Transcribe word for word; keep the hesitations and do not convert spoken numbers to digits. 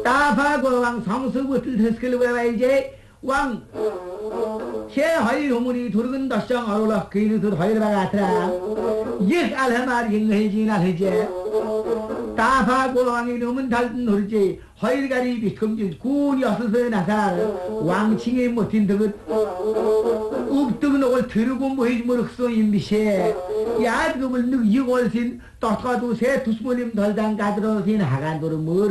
따파고 왕 성수부터 더스클 왜와 이제 왕 셰하이 호문이 도르근 다시장 아로라 그이는 더 하이를 바가트라 예 알하마리 행해지나 해제 따파고 왕이 놈은 달든 노르지 하이가리 비컴진 군이 없어서 나살 왕칭에 못인 득은 읍득은 올 들고 뭐해지 모르겠어 임비셰 야 그걸 능 이골신 또가도 새 두스몰림 덜당 가들어신 하간도를 뭐